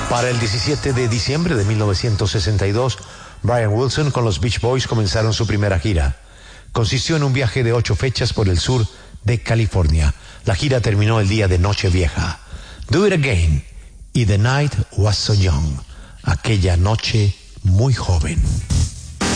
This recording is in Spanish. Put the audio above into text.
Para el 17 de diciembre de 1962, Brian Wilson con los Beach Boys comenzaron su primera gira. Consistió en un viaje de 8 fechas por el sur de California. La gira terminó el día de Nochevieja. Do It Again y The Night Was So Young. Aquella noche muy joven.